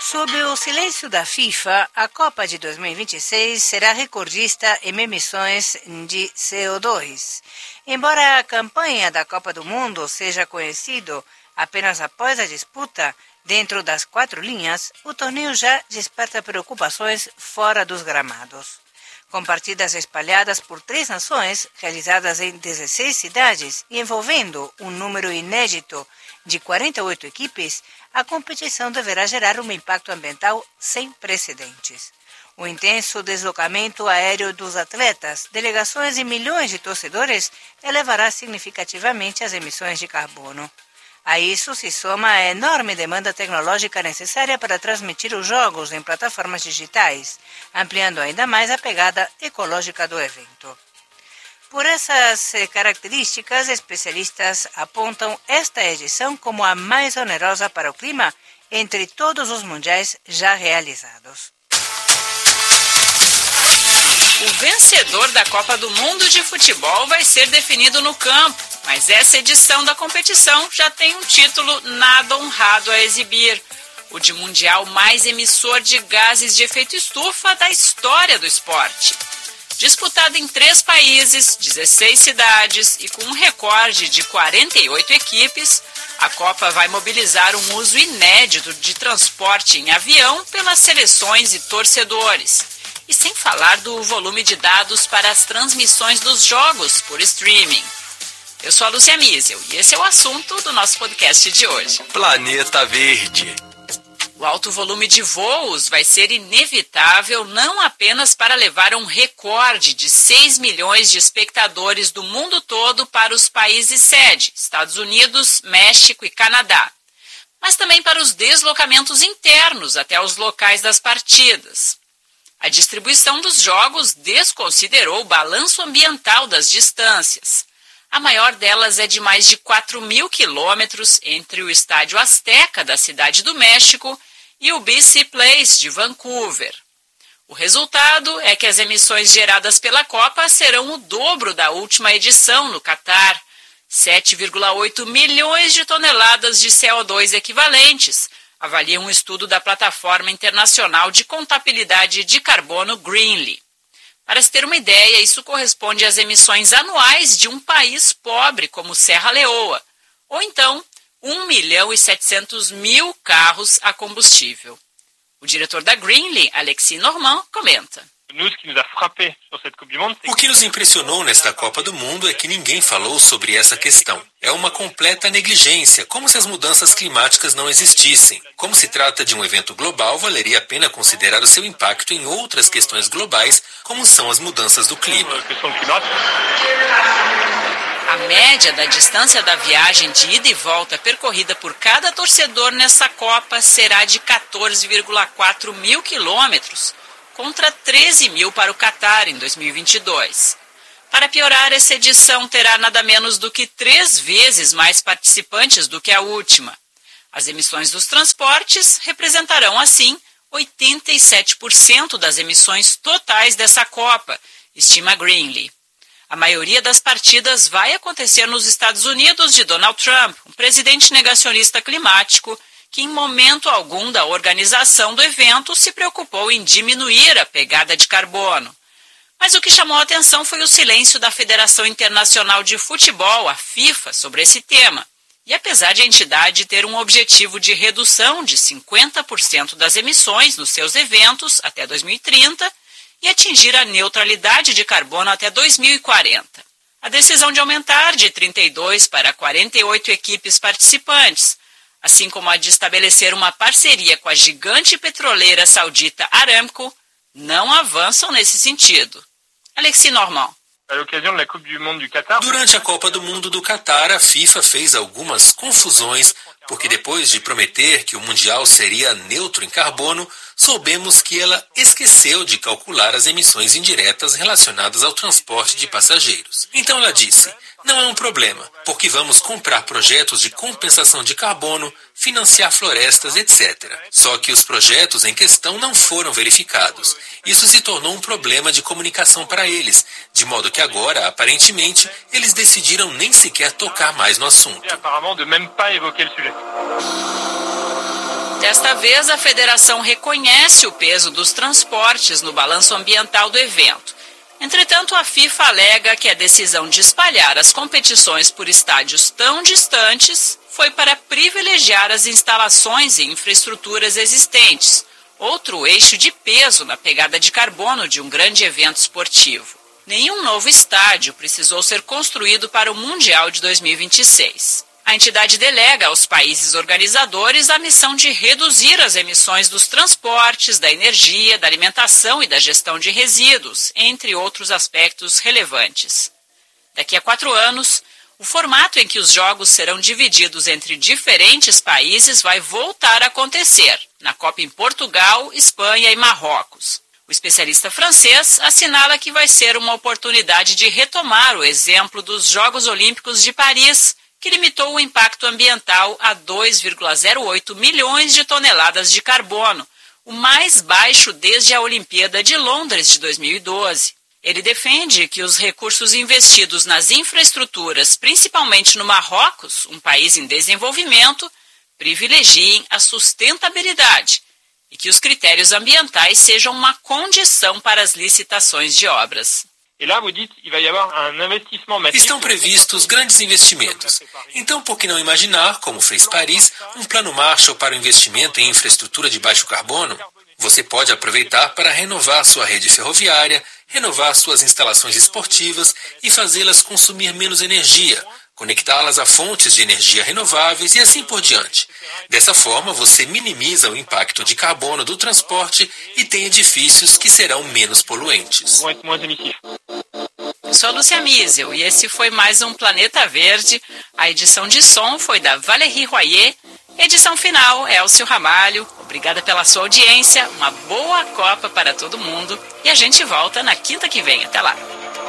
Sob o silêncio da FIFA, a Copa de 2026 será recordista em emissões de CO2. Embora a campanha da Copa do Mundo seja conhecida apenas após a disputa dentro das 4 linhas, o torneio já desperta preocupações fora dos gramados. Com partidas espalhadas por 3 nações, realizadas em 16 cidades e envolvendo um número inédito de 48 equipes, a competição deverá gerar um impacto ambiental sem precedentes. O intenso deslocamento aéreo dos atletas, delegações e milhões de torcedores elevará significativamente as emissões de carbono. A isso se soma a enorme demanda tecnológica necessária para transmitir os jogos em plataformas digitais, ampliando ainda mais a pegada ecológica do evento. Por essas características, especialistas apontam esta edição como a mais onerosa para o clima entre todos os mundiais já realizados. O vencedor da Copa do Mundo de Futebol vai ser definido no campo, mas essa edição da competição já tem um título nada honrado a exibir: o de mundial mais emissor de gases de efeito estufa da história do esporte. Disputada em 3 países, 16 cidades e com um recorde de 48 equipes, a Copa vai mobilizar um uso inédito de transporte em avião pelas seleções e torcedores. E sem falar do volume de dados para as transmissões dos jogos por streaming. Eu sou a Lúcia Miesel e esse é o assunto do nosso podcast de hoje. Planeta Verde. O alto volume de voos vai ser inevitável não apenas para levar um recorde de 6 milhões de espectadores do mundo todo para os países sede, Estados Unidos, México e Canadá, mas também para os deslocamentos internos até os locais das partidas. A distribuição dos jogos desconsiderou o balanço ambiental das distâncias. A maior delas é de mais de 4.000 quilômetros entre o Estádio Azteca da Cidade do México e o BC Place de Vancouver. O resultado é que as emissões geradas pela Copa serão o dobro da última edição no Catar, 7,8 milhões de toneladas de CO2 equivalentes, avalia um estudo da Plataforma Internacional de Contabilidade de Carbono Greenly. Para se ter uma ideia, isso corresponde às emissões anuais de um país pobre como Serra Leoa, ou então 1.700.000 carros a combustível. O diretor da Greenly, Alexis Normand, comenta. O que nos impressionou nesta Copa do Mundo é que ninguém falou sobre essa questão. É uma completa negligência, como se as mudanças climáticas não existissem. Como se trata de um evento global, valeria a pena considerar o seu impacto em outras questões globais, como são as mudanças do clima. A média da distância da viagem de ida e volta percorrida por cada torcedor nessa Copa será de 14,4 mil quilômetros, contra 13 mil para o Catar em 2022. Para piorar, essa edição terá nada menos do que 3 vezes mais participantes do que a última. As emissões dos transportes representarão, assim, 87% das emissões totais dessa Copa, estima Greenly. A maioria das partidas vai acontecer nos Estados Unidos de Donald Trump, um presidente negacionista climático que em momento algum da organização do evento se preocupou em diminuir a pegada de carbono. Mas o que chamou a atenção foi o silêncio da Federação Internacional de Futebol, a FIFA, sobre esse tema. E apesar de a entidade ter um objetivo de redução de 50% das emissões nos seus eventos até 2030, e atingir a neutralidade de carbono até 2040. A decisão de aumentar de 32 para 48 equipes participantes, assim como a de estabelecer uma parceria com a gigante petroleira saudita Aramco, não avançam nesse sentido. Alexis Normand. Durante a Copa do Mundo do Catar, a FIFA fez algumas confusões, porque depois de prometer que o Mundial seria neutro em carbono, soubemos que ela esqueceu de calcular as emissões indiretas relacionadas ao transporte de passageiros. Então ela disse, não é um problema, porque vamos comprar projetos de compensação de carbono, financiar florestas, etc. Só que os projetos em questão não foram verificados. Isso se tornou um problema de comunicação para eles, de modo que agora, aparentemente, eles decidiram nem sequer tocar mais no assunto. desta vez a federação reconhece o peso dos transportes no balanço ambiental do evento. Entretanto, a FIFA alega que a decisão de espalhar as competições por estádios tão distantes foi para privilegiar as instalações e infraestruturas existentes, outro eixo de peso na pegada de carbono de um grande evento esportivo. Nenhum novo estádio precisou ser construído para o Mundial de 2026. A entidade delega aos países organizadores a missão de reduzir as emissões dos transportes, da energia, da alimentação e da gestão de resíduos, entre outros aspectos relevantes. Daqui a 4 anos, o formato em que os jogos serão divididos entre diferentes países vai voltar a acontecer, na Copa em Portugal, Espanha e Marrocos. O especialista francês assinala que vai ser uma oportunidade de retomar o exemplo dos Jogos Olímpicos de Paris, que limitou o impacto ambiental a 2,08 milhões de toneladas de carbono, o mais baixo desde a Olimpíada de Londres de 2012. Ele defende que os recursos investidos nas infraestruturas, principalmente no Marrocos, um país em desenvolvimento, privilegiem a sustentabilidade e que os critérios ambientais sejam uma condição para as licitações de obras. Estão previstos grandes investimentos. Então, por que não imaginar, como fez Paris, um plano Marshall para o investimento em infraestrutura de baixo carbono? Você pode aproveitar para renovar sua rede ferroviária, renovar suas instalações esportivas e fazê-las consumir menos energia, conectá-las a fontes de energia renováveis e assim por diante. Dessa forma, você minimiza o impacto de carbono do transporte e tem edifícios que serão menos poluentes. Eu sou a Lúcia Miesel e esse foi mais um Planeta Verde. A edição de som foi da Valérie Royer. Edição final, Elcio Ramalho. Obrigada pela sua audiência, uma boa Copa para todo mundo e a gente volta na quinta que vem. Até lá!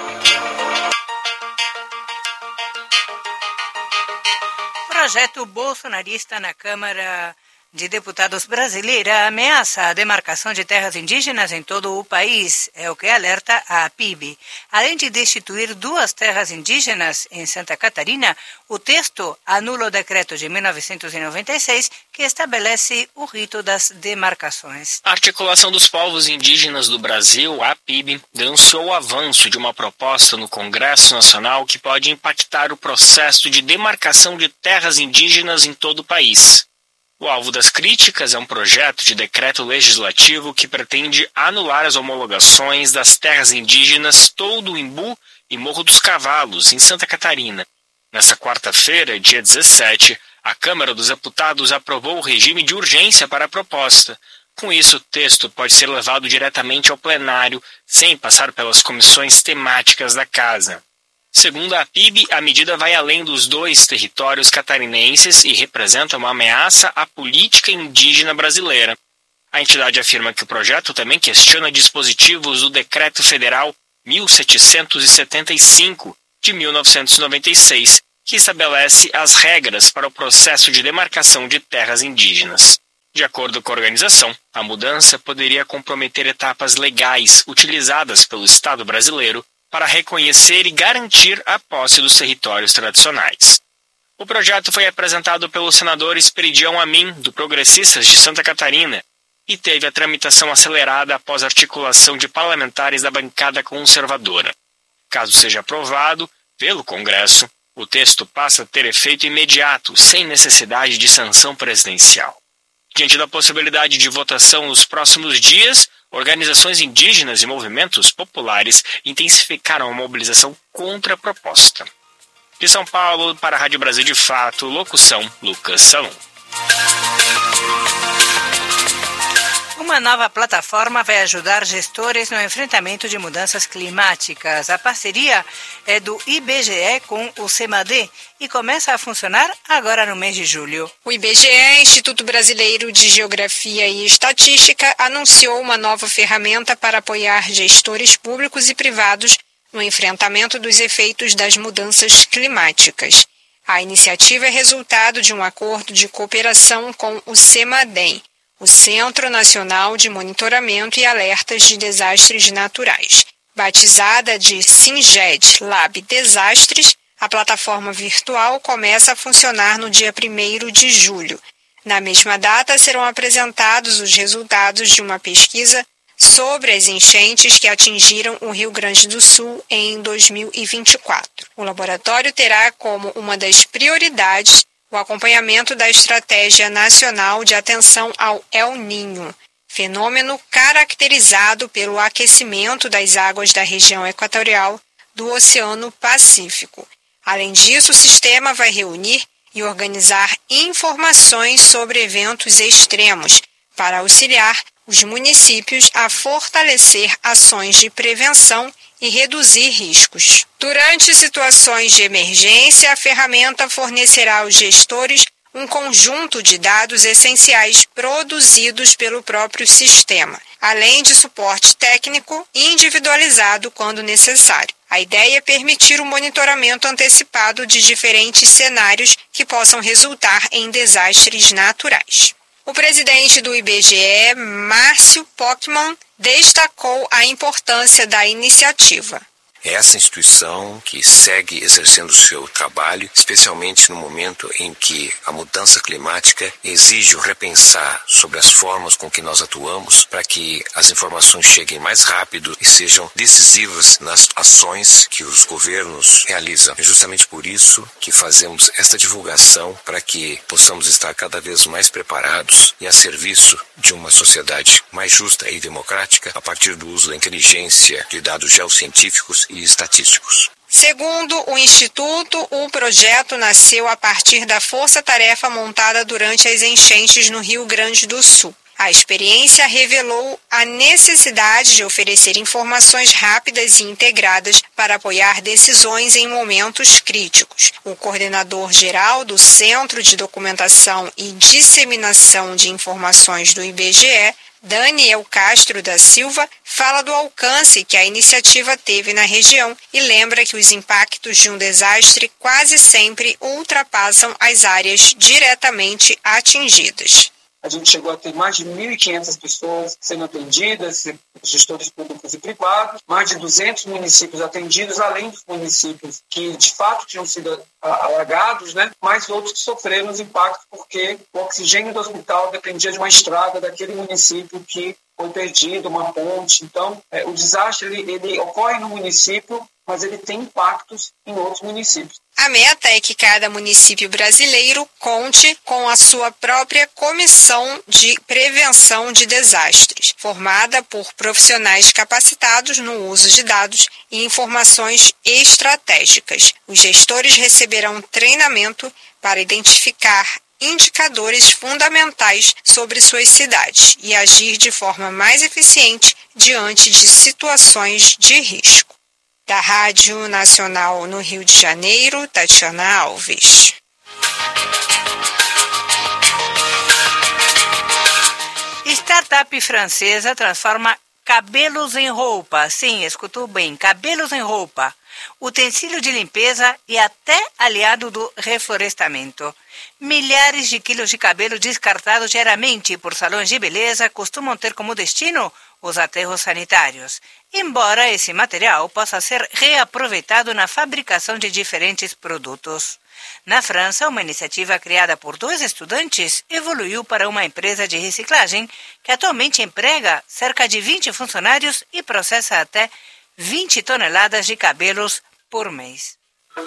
Projeto bolsonarista na Câmara de Deputados brasileira ameaça a demarcação de terras indígenas em todo o país, é o que alerta a APIB. Além de destituir 2 terras indígenas em Santa Catarina, o texto anula o decreto de 1996 que estabelece o rito das demarcações. A Articulação dos Povos Indígenas do Brasil, a APIB, denunciou o avanço de uma proposta no Congresso Nacional que pode impactar o processo de demarcação de terras indígenas em todo o país. O alvo das críticas é um projeto de decreto legislativo que pretende anular as homologações das terras indígenas Toldo Imbu e Morro dos Cavalos, em Santa Catarina. Nessa quarta-feira, dia 17, a Câmara dos Deputados aprovou o regime de urgência para a proposta. Com isso, o texto pode ser levado diretamente ao plenário, sem passar pelas comissões temáticas da Casa. Segundo a APIB, a medida vai além dos 2 territórios catarinenses e representa uma ameaça à política indígena brasileira. A entidade afirma que o projeto também questiona dispositivos do Decreto Federal 1775, de 1996, que estabelece as regras para o processo de demarcação de terras indígenas. De acordo com a organização, a mudança poderia comprometer etapas legais utilizadas pelo Estado brasileiro para reconhecer e garantir a posse dos territórios tradicionais. O projeto foi apresentado pelo senador Esperidião Amin, do Progressistas de Santa Catarina, e teve a tramitação acelerada após a articulação de parlamentares da bancada conservadora. Caso seja aprovado pelo Congresso, o texto passa a ter efeito imediato, sem necessidade de sanção presidencial. Diante da possibilidade de votação nos próximos dias, organizações indígenas e movimentos populares intensificaram a mobilização contra a proposta. De São Paulo, para a Rádio Brasil de Fato, locução Lucas Salom. Uma nova plataforma vai ajudar gestores no enfrentamento de mudanças climáticas. A parceria é do IBGE com o CEMADE e começa a funcionar agora no mês de julho. O IBGE, Instituto Brasileiro de Geografia e Estatística, anunciou uma nova ferramenta para apoiar gestores públicos e privados no enfrentamento dos efeitos das mudanças climáticas. A iniciativa é resultado de um acordo de cooperação com o CEMADEM, o Centro Nacional de Monitoramento e Alertas de Desastres Naturais. Batizada de Singed Lab Desastres, a plataforma virtual começa a funcionar no dia 1º de julho. Na mesma data, serão apresentados os resultados de uma pesquisa sobre as enchentes que atingiram o Rio Grande do Sul em 2024. O laboratório terá como uma das prioridades o acompanhamento da Estratégia Nacional de Atenção ao El Niño, fenômeno caracterizado pelo aquecimento das águas da região equatorial do Oceano Pacífico. Além disso, o sistema vai reunir e organizar informações sobre eventos extremos para auxiliar os municípios a fortalecer ações de prevenção e reduzir riscos. Durante situações de emergência, a ferramenta fornecerá aos gestores um conjunto de dados essenciais produzidos pelo próprio sistema, além de suporte técnico individualizado quando necessário. A ideia é permitir o monitoramento antecipado de diferentes cenários que possam resultar em desastres naturais. O presidente do IBGE, Márcio Pockmann, destacou a importância da iniciativa. É essa instituição que segue exercendo o seu trabalho, especialmente no momento em que a mudança climática exige o repensar sobre as formas com que nós atuamos para que as informações cheguem mais rápido e sejam decisivas nas ações que os governos realizam. É justamente por isso que fazemos esta divulgação para que possamos estar cada vez mais preparados e a serviço de uma sociedade mais justa e democrática a partir do uso da inteligência de dados geocientíficos e estatísticos. Segundo o Instituto, o projeto nasceu a partir da força-tarefa montada durante as enchentes no Rio Grande do Sul. A experiência revelou a necessidade de oferecer informações rápidas e integradas para apoiar decisões em momentos críticos. O coordenador-geral do Centro de Documentação e Disseminação de Informações do IBGE, Daniel Castro da Silva, fala do alcance que a iniciativa teve na região e lembra que os impactos de um desastre quase sempre ultrapassam as áreas diretamente atingidas. A gente chegou a ter mais de 1.500 pessoas sendo atendidas, gestores públicos e privados, mais de 200 municípios atendidos, além dos municípios que de fato tinham sido alagados, mas outros que sofreram os impactos porque o oxigênio do hospital dependia de uma estrada daquele município que foi perdido, uma ponte. Então, o desastre ele ocorre no município, mas ele tem impactos em outros municípios. A meta é que cada município brasileiro conte com a sua própria comissão de prevenção de desastres, formada por profissionais capacitados no uso de dados e informações estratégicas. Os gestores receberão treinamento para identificar indicadores fundamentais sobre suas cidades e agir de forma mais eficiente diante de situações de risco. Da Rádio Nacional no Rio de Janeiro, Tatiana Alves. Startup francesa transforma cabelos em roupa. Sim, escutou bem, cabelos em roupa. Utensílio de limpeza e até aliado do reflorestamento. Milhares de quilos de cabelo descartados diariamente por salões de beleza costumam ter como destino os aterros sanitários, embora esse material possa ser reaproveitado na fabricação de diferentes produtos. Na França, uma iniciativa criada por 2 estudantes evoluiu para uma empresa de reciclagem que atualmente emprega cerca de 20 funcionários e processa até 20 toneladas de cabelos por mês.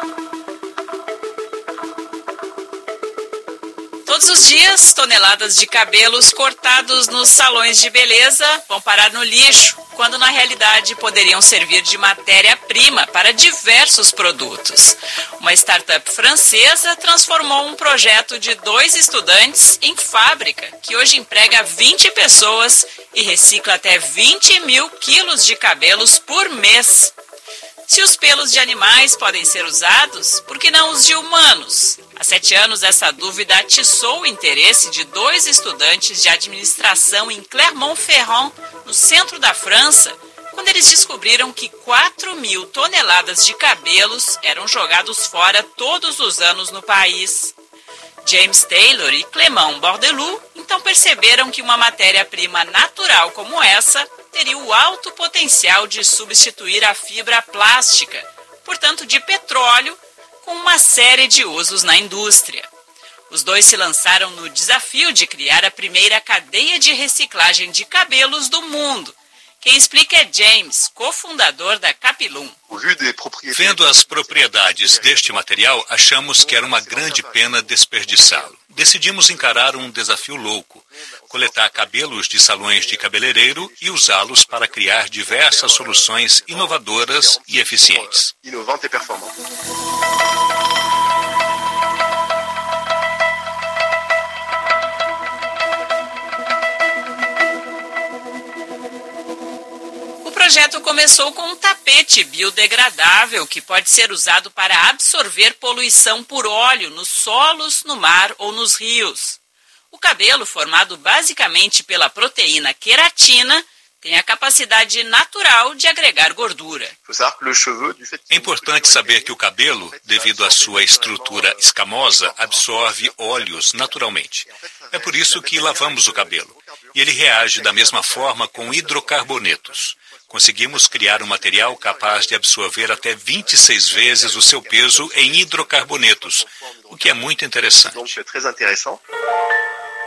Todos os dias, toneladas de cabelos cortados nos salões de beleza vão parar no lixo, quando na realidade poderiam servir de matéria-prima para diversos produtos. Uma startup francesa transformou um projeto de 2 estudantes em fábrica, que hoje emprega 20 pessoas e recicla até 20 mil quilos de cabelos por mês. Se os pelos de animais podem ser usados, por que não os de humanos? Há 7 anos, essa dúvida atiçou o interesse de 2 estudantes de administração em Clermont-Ferrand, no centro da França, quando eles descobriram que 4.000 toneladas de cabelos eram jogados fora todos os anos no país. James Taylor e Clément Bordelou então perceberam que uma matéria-prima natural como essa teria o alto potencial de substituir a fibra plástica, portanto de petróleo, com uma série de usos na indústria. Os dois se lançaram no desafio de criar a primeira cadeia de reciclagem de cabelos do mundo. Quem explica é James, cofundador da Capilum. Vendo as propriedades deste material, achamos que era uma grande pena desperdiçá-lo. Decidimos encarar um desafio louco, coletar cabelos de salões de cabeleireiro e usá-los para criar diversas soluções inovadoras e eficientes. O projeto começou com um tapete biodegradável que pode ser usado para absorver poluição por óleo nos solos, no mar ou nos rios. O cabelo, formado basicamente pela proteína queratina, tem a capacidade natural de agregar gordura. É importante saber que o cabelo, devido à sua estrutura escamosa, absorve óleos naturalmente. É por isso que lavamos o cabelo. E ele reage da mesma forma com hidrocarbonetos. Conseguimos criar um material capaz de absorver até 26 vezes o seu peso em hidrocarbonetos, o que é muito interessante.